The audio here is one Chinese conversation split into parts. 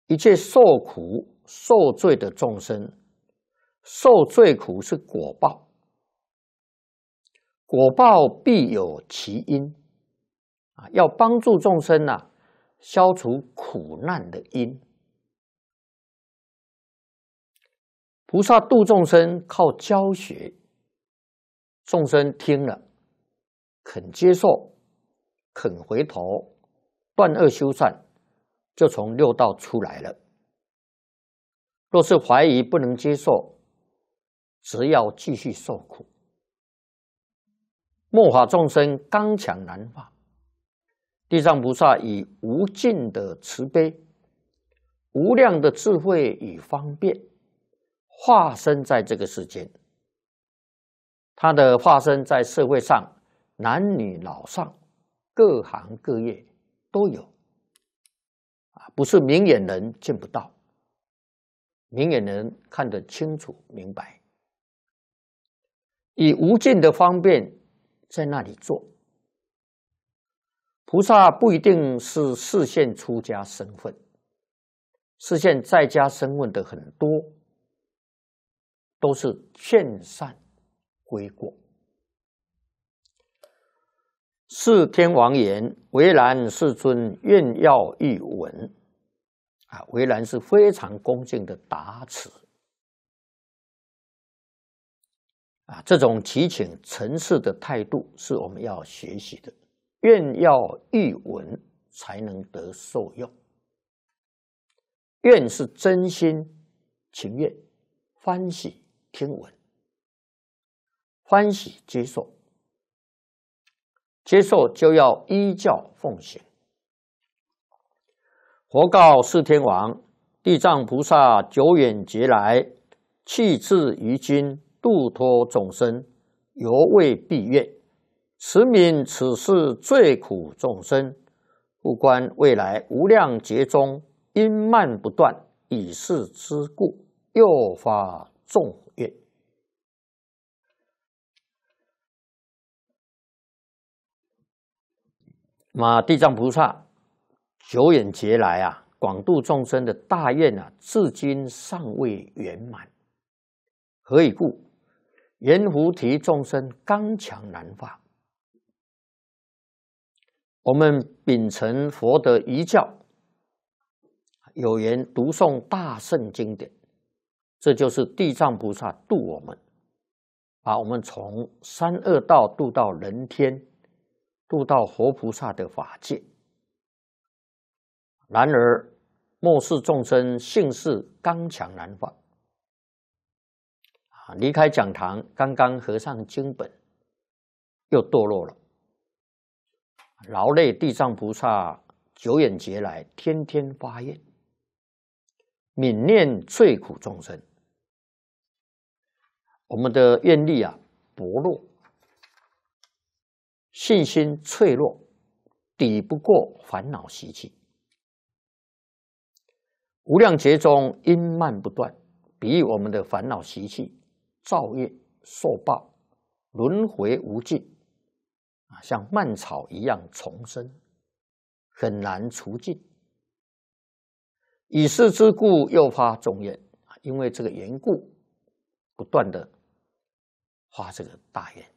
一切受苦受罪的众生，受罪苦是果报，果报必有其因要帮助众生消除苦难的因。菩萨度众生靠教学，众生听了肯接受，肯回头，断恶修善，就从六道出来了。若是怀疑不能接受，只要继续受苦。末法众生刚强难化，地藏菩萨以无尽的慈悲、无量的智慧与方便，化身在这个世间。他的化身在社会上，男女老少、各行各业都有不是明眼人见不到，明眼人看得清楚明白，以无尽的方便在那里做。菩萨不一定是示现出家身份，示现在家身份的很多都是劝善归过。释天王言：唯然世尊愿要欲闻。唯然是非常恭敬的答词这种祈请诚实的态度是我们要学习的。愿要欲闻，才能得受用。愿是真心情愿，欢喜听闻，欢喜接受，接受就要依教奉行。佛告释天王：地藏菩萨久远劫来，弃智于今，度脱众生，犹未毕愿。此名此世最苦众生，复观未来无量劫中，因慢不断，以是之故，又发众愿。地藏菩萨久远劫来广度众生的大愿至今尚未圆满。何以故？阎浮提众生刚强难化。我们秉承佛的遗教，有缘读诵大圣经典，这就是地藏菩萨度我们，把我们从三恶道度到人天，度到活菩萨的法界。然而末世众生性事刚强难化，离开讲堂，刚刚合上经本，又堕落了，劳累地藏菩萨久远劫来，天天发愿，悯念罪苦众生。我们的愿力薄弱，信心脆弱，抵不过烦恼习气。无量劫中因慢不断，比喻我们的烦恼习气造业受报，轮回无尽像蔓草一样丛生，很难除尽。以是之故，又发众愿，因为这个缘故，不断的发这个大愿。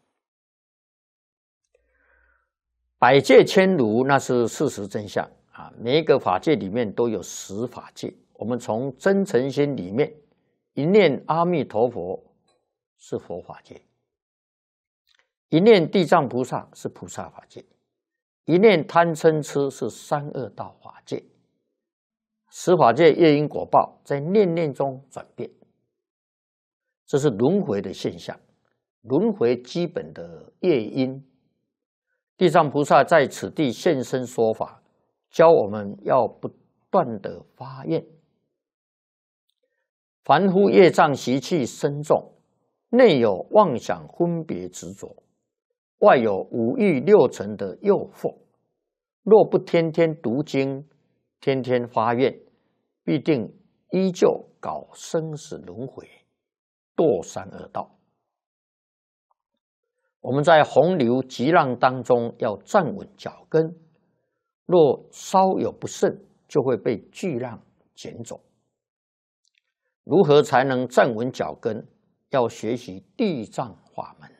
百界千如，那是事实真相每一个法界里面都有十法界。我们从真诚心里面一念阿弥陀佛是佛法界，一念地藏菩萨是菩萨法界，一念贪嗔痴是三恶道法界。十法界业因果报在念念中转变，这是轮回的现象，轮回基本的业因。地藏菩萨在此地现身说法，教我们要不断的发愿。凡夫业障习气深重，内有妄想分别执着，外有五欲六尘的诱惑，若不天天读经，天天发愿，必定依旧搞生死轮回，堕三恶道。我们在洪流急浪当中要站稳脚跟，若稍有不慎，就会被巨浪捡走。如何才能站稳脚跟？要学习地藏法门。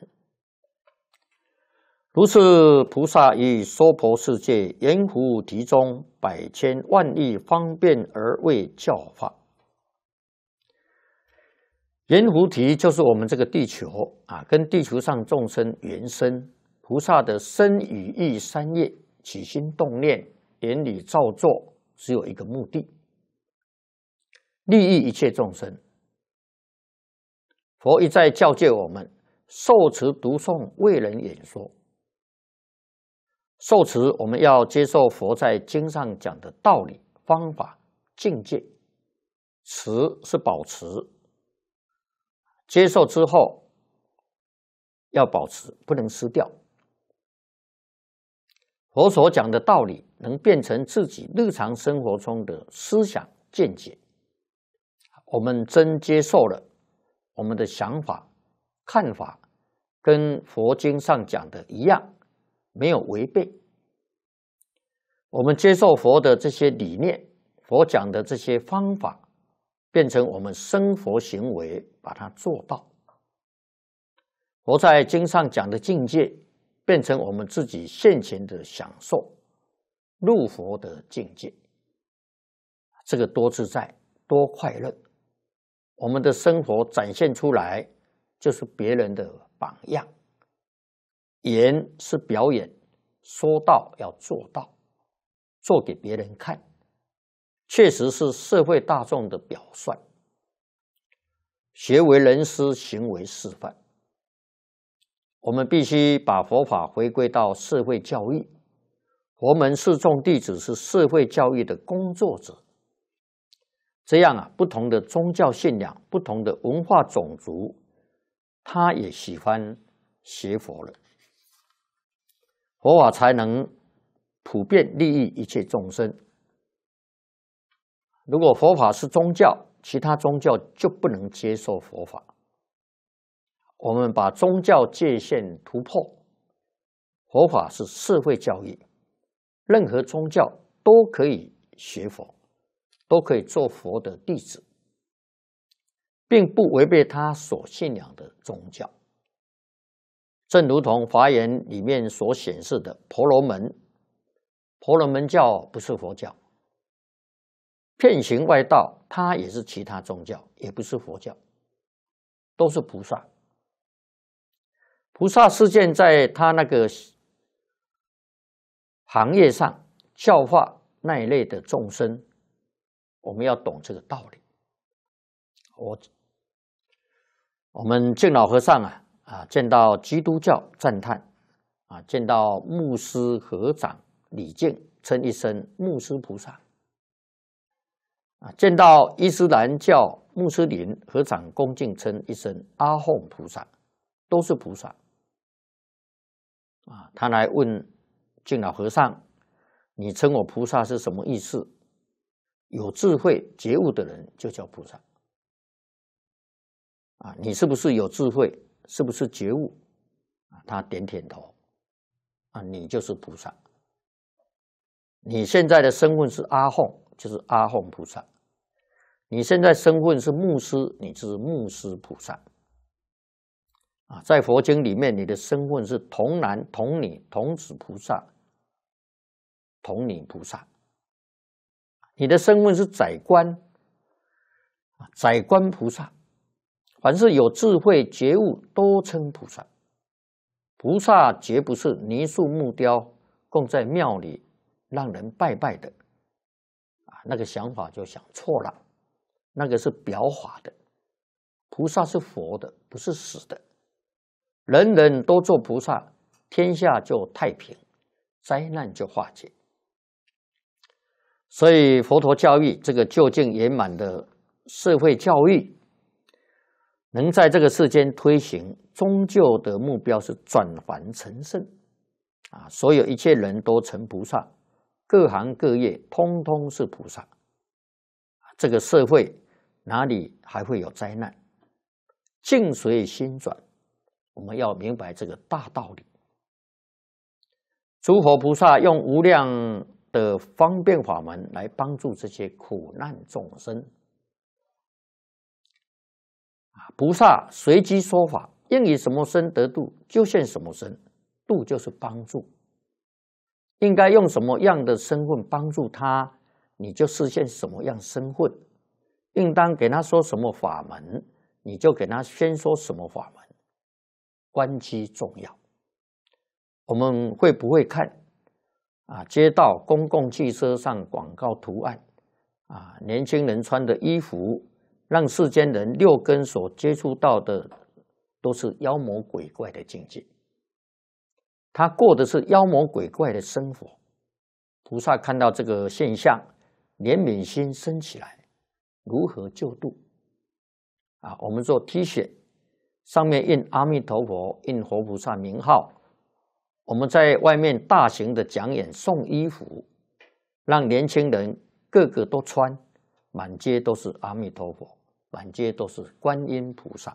如是菩萨于娑婆世界圆乎题中百千万亿方便而为教化。圆乎题就是我们这个地球啊，跟地球上众生原生。菩萨的身语意三业，起心动念，言语造作，只有一个目的：利益一切众生。佛一再教诫我们，受持读诵，为人演说。受持，我们要接受佛在经上讲的道理、方法、境界；持是保持，接受之后要保持，不能失掉。佛所讲的道理，能变成自己日常生活中的思想见解。我们真接受了，我们的想法、看法跟佛经上讲的一样，没有违背。我们接受佛的这些理念，佛讲的这些方法，变成我们生活行为，把它做到。佛在经上讲的境界，变成我们自己现前的享受，入佛的境界。这个多自在，多快乐。我们的生活展现出来，就是别人的榜样。言是表演，说到要做到，做给别人看，确实是社会大众的表率。学为人师，行为示范。我们必须把佛法回归到社会教育。佛门四众弟子是社会教育的工作者。这样啊，不同的宗教信仰、不同的文化种族，他也喜欢学佛了。佛法才能普遍利益一切众生。如果佛法是宗教，其他宗教就不能接受佛法。我们把宗教界限突破，佛法是社会教育，任何宗教都可以学佛，都可以做佛的弟子，并不违背他所信仰的宗教。正如同华严里面所显示的婆罗门，婆罗门教不是佛教，遍行外道，它也是其他宗教，也不是佛教，都是菩萨。菩萨示现在他那个行业上教化那一类的众生，我们要懂这个道理。我们敬老和尚见到基督教赞叹见到牧师合掌礼敬，称一声牧师菩萨见到伊斯兰教穆斯林合掌恭敬，称一声阿訇菩萨，都是菩萨他来问敬老和尚，你称我菩萨是什么意思？有智慧觉悟的人就叫菩萨你是不是有智慧？是不是觉悟？他点点头你就是菩萨。你现在的身份是阿訇，就是阿訇菩萨。你现在身份是牧师，你就是牧师菩萨在佛经里面，你的身份是童男、童女、童子菩萨、童女菩萨。你的身份是宰官，宰官菩萨。凡是有智慧觉悟，都称菩萨。菩萨绝不是泥塑木雕，供在庙里让人拜拜的那个想法就想错了。那个是表法的，菩萨是佛的，不是死的。人人都做菩萨，天下就太平，灾难就化解。所以佛陀教育这个究竟圆满的社会教育，能在这个世间推行，终究的目标是转凡成圣所有一切人都成菩萨，各行各业通通是菩萨。这个社会哪里还会有灾难？境随心转，我们要明白这个大道理。诸佛菩萨用无量的方便法门来帮助这些苦难众生。菩萨随机说法，应以什么身得度，就现什么身。度就是帮助，应该用什么样的身份帮助他，你就示现什么样身份。应当给他说什么法门，你就给他先说什么法门。关机重要。我们会不会看街道公共汽车上广告图案年轻人穿的衣服，让世间人六根所接触到的都是妖魔鬼怪的境界，他过的是妖魔鬼怪的生活。菩萨看到这个现象，怜悯心升起来，如何救度？我们做 T 恤，上面印阿弥陀佛，印活菩萨名号。我们在外面大型的讲演送衣服，让年轻人个个都穿，满街都是阿弥陀佛，满街都是观音菩萨。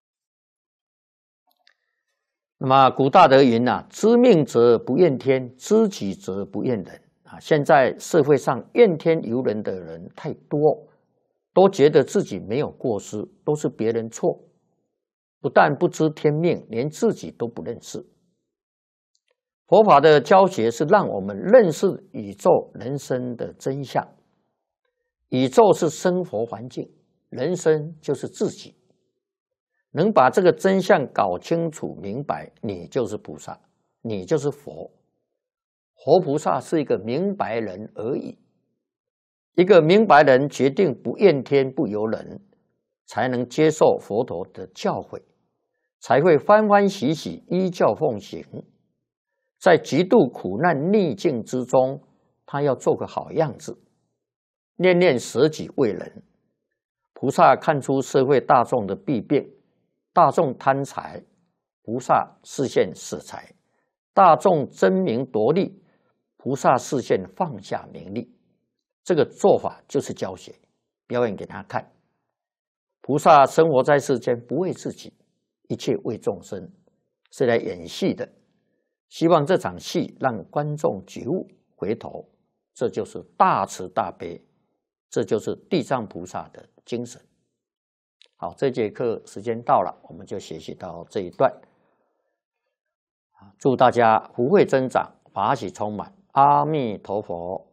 那么古大德云知命则不怨天，知己则不怨人现在社会上怨天尤人的人太多，都觉得自己没有过失，都是别人错，不但不知天命，连自己都不认识。佛法的教学是让我们认识宇宙人生的真相。宇宙是生活环境，人生就是自己。能把这个真相搞清楚明白，你就是菩萨，你就是佛。活菩萨是一个明白人而已。一个明白人决定不怨天不尤人，才能接受佛陀的教诲，才会欢欢喜喜依教奉行。在极度苦难逆境之中，他要做个好样子，念念舍己为人。菩萨看出社会大众的弊病，大众贪财，菩萨示现舍财；大众争名夺利，菩萨示现放下名利。这个做法就是教学，表演给他看。菩萨生活在世间，不为自己，一切为众生，是来演戏的。希望这场戏让观众觉悟回头，这就是大慈大悲，这就是地藏菩萨的精神。好，这节课时间到了，我们就学习到这一段。祝大家福慧增长，法喜充满。阿弥陀佛。